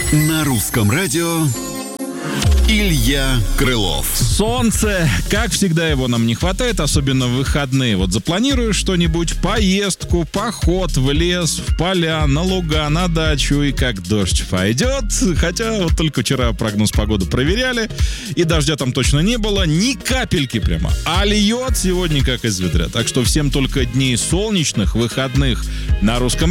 На русском радио Илья Крылов. Солнце, как всегда, его нам не хватает, особенно в выходные. Вот запланируешь что-нибудь, поездку, поход в лес, в поля, на луга, на дачу, и как дождь пойдет. Хотя вот только вчера прогноз погоды проверяли, и дождя там точно не было, ни капельки прямо. А льет сегодня как из ведра. Так что всем только дней солнечных, выходных на русском